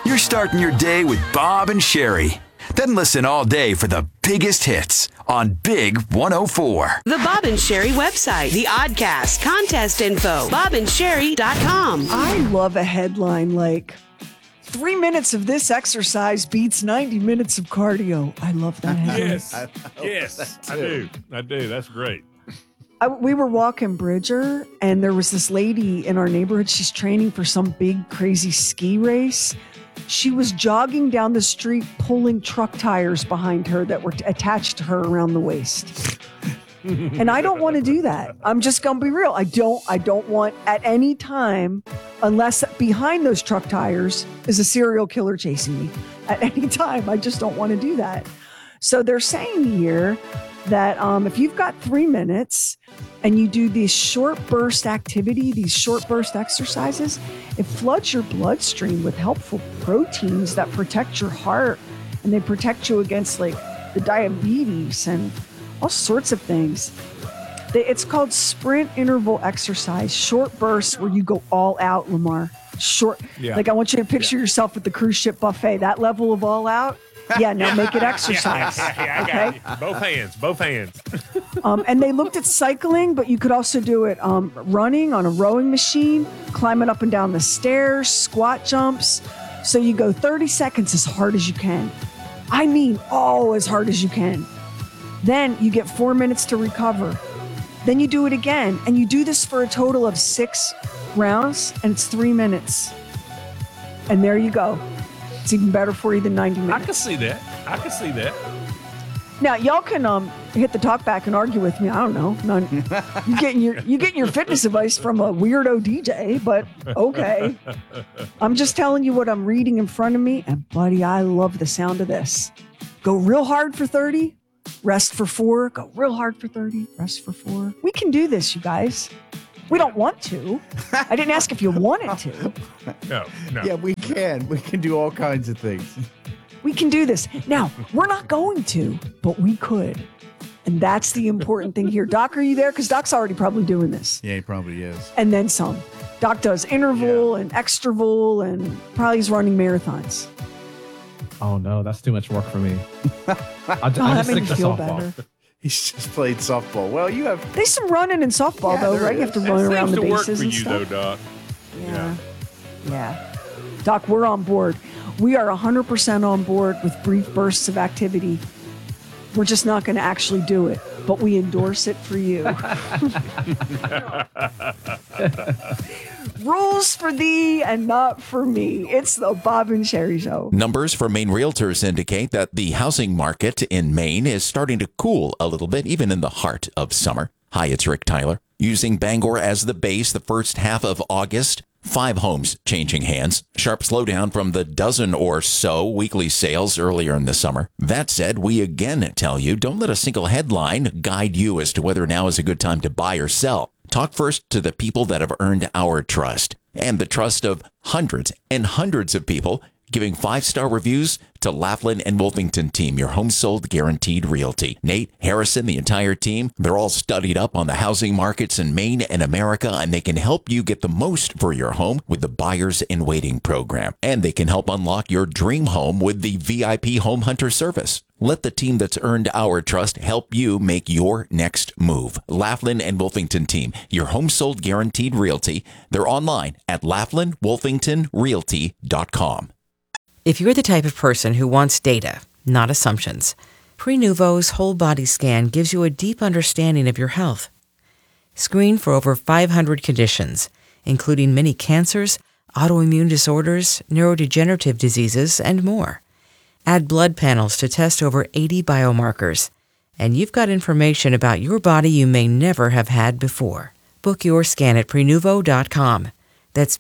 You're starting your day with Bob and Sherry. Then listen all day for the biggest hits on Big 104. The Bob and Sherry website, the Oddcast, contest info, bobandsherry.com. I love a headline like 3 minutes of this exercise beats 90 minutes of cardio. I love that headline. Yes, I do. That's great. We were walking Bridger, and there was this lady in our neighborhood. She's training for some big, crazy ski race. She was jogging down the street, pulling truck tires behind her that were attached to her around the waist. And I don't want to do that. I'm just going to be real. I don't want at any time, unless behind those truck tires is a serial killer chasing me. At any time, I just don't want to do that. So they're saying here that if you've got 3 minutes and you do this short burst activity, these short burst exercises, it floods your bloodstream with helpful proteins that protect your heart, and they protect you against like the diabetes and all sorts of things. It's called sprint interval exercise, short bursts where you go all out, Lamar. Short, like I want you to picture yourself at the cruise ship buffet, that level of all out. Yeah, now make it exercise. Okay? Both hands. And they looked at cycling, but you could also do it running on a rowing machine, climbing up and down the stairs, squat jumps. So you go 30 seconds as hard as you can. I mean, as hard as you can. Then you get 4 minutes to recover. Then you do it again. And you do this for a total of 6 rounds, and it's 3 minutes. And there you go. It's even better for you than 90 minutes. I can see that. Now, y'all can hit the talk back and argue with me. I don't know. You getting your fitness advice from a weirdo DJ, but okay. I'm just telling you what I'm reading in front of me, and buddy, I love the sound of this. Go real hard for 30, rest for 4. Go real hard for 30, rest for 4. We can do this, you guys. We don't want to. I didn't ask if you wanted to. No. Yeah, we can. We can do all kinds of things. We can do this. Now, we're not going to, but we could. And that's the important thing here. Doc, are you there? Because Doc's already probably doing this. Yeah, he probably is. And then some. Doc does interval and extraval, and probably he's running marathons. Oh, no, that's too much work for me. That made me feel better. He's just played softball. Well, you have... There's some running in softball, though, right? You have to run around the bases and stuff. Work for you, though, Doc. Yeah. Doc, we're on board. We are 100% on board with brief bursts of activity. We're just not going to actually do it, but we endorse it for you. Rules for thee and not for me. It's the Bob and Sherry Show. Numbers from Maine Realtors indicate that the housing market in Maine is starting to cool a little bit, even in the heart of summer. Hi, it's Rick Tyler. Using Bangor as the base, the first half of August, 5 homes changing hands. Sharp slowdown from the dozen or so weekly sales earlier in the summer. That said, we again tell you, don't let a single headline guide you as to whether now is a good time to buy or sell. Talk first to the people that have earned our trust and the trust of hundreds and hundreds of people giving 5-star reviews to Laughlin and Wolfington team, your home sold guaranteed realty. Nate, Harrison, the entire team, they're all studied up on the housing markets in Maine and America, and they can help you get the most for your home with the Buyers in Waiting program. And they can help unlock your dream home with the VIP Home Hunter service. Let the team that's earned our trust help you make your next move. Laughlin and Wolfington team, your home sold guaranteed realty. They're online at laughlinwolfingtonrealty.com. If you're the type of person who wants data, not assumptions, Prenuvo's whole body scan gives you a deep understanding of your health. Screen for over 500 conditions, including many cancers, autoimmune disorders, neurodegenerative diseases, and more. Add blood panels to test over 80 biomarkers, and you've got information about your body you may never have had before. Book your scan at Prenuvo.com. That's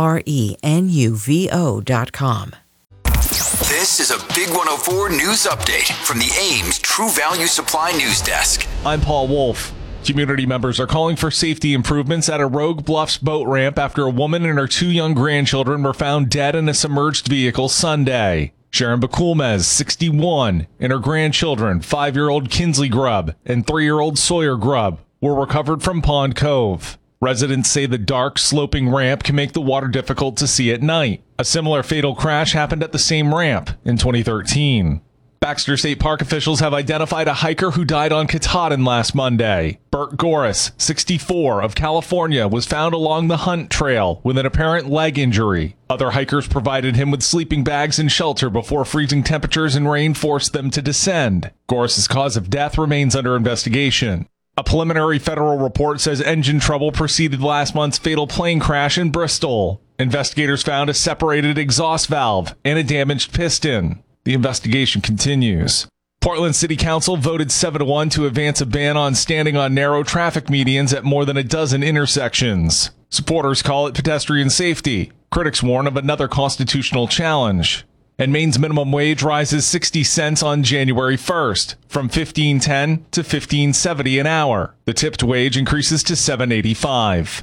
Prenuvo.com. This is a Big 104 news update from the Ames True Value Supply News Desk. I'm Paul Wolf. Community members are calling for safety improvements at a Rogue Bluffs boat ramp after a woman and her 2 young grandchildren were found dead in a submerged vehicle Sunday. Sharon Bakulmez, 61, and her grandchildren, 5-year-old Kinsley Grubb and 3-year-old Sawyer Grubb, were recovered from Pond Cove. Residents say the dark, sloping ramp can make the water difficult to see at night. A similar fatal crash happened at the same ramp in 2013. Baxter State Park officials have identified a hiker who died on Katahdin last Monday. Bert Goris, 64, of California, was found along the Hunt Trail with an apparent leg injury. Other hikers provided him with sleeping bags and shelter before freezing temperatures and rain forced them to descend. Goris's cause of death remains under investigation. A preliminary federal report says engine trouble preceded last month's fatal plane crash in Bristol. Investigators found a separated exhaust valve and a damaged piston. The investigation continues. Portland City Council voted 7-1 to advance a ban on standing on narrow traffic medians at more than a dozen intersections. Supporters call it pedestrian safety. Critics warn of another constitutional challenge. And Maine's minimum wage rises 60 cents on January 1st, from $15.10 to $15.70 an hour. The tipped wage increases to $7.85.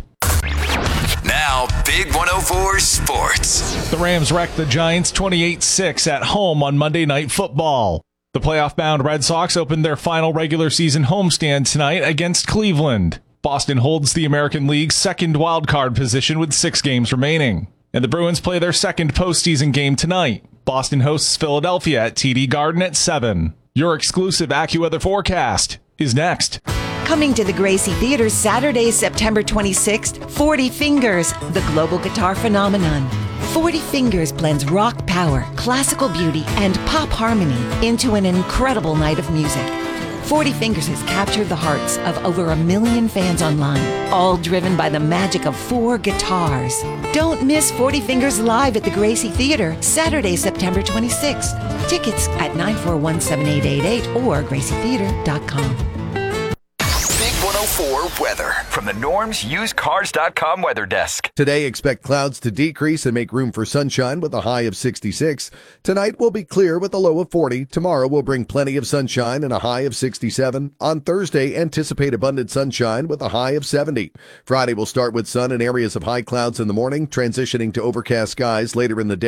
Now, Big 104 Sports. The Rams wrecked the Giants 28-6 at home on Monday Night Football. The playoff-bound Red Sox opened their final regular season homestand tonight against Cleveland. Boston holds the American League's second wildcard position with 6 games remaining. And the Bruins play their second postseason game tonight. Boston hosts Philadelphia at TD Garden at 7. Your exclusive AccuWeather forecast is next. Coming to the Gracie Theater Saturday, September 26th, 40 Fingers, the global guitar phenomenon. 40 Fingers blends rock power, classical beauty, and pop harmony into an incredible night of music. 40 Fingers has captured the hearts of over 1 million fans online, all driven by the magic of 4 guitars. Don't miss 40 Fingers live at the Gracie Theater, Saturday, September 26th. Tickets at 941-7888 or gracietheater.com. Big 104 weather from the normsusedcars.com weather desk. Today, expect clouds to decrease and make room for sunshine with a high of 66. Tonight will be clear with a low of 40. Tomorrow will bring plenty of sunshine and a high of 67. On Thursday, anticipate abundant sunshine with a high of 70. Friday will start with sun and areas of high clouds in the morning, transitioning to overcast skies later in the day.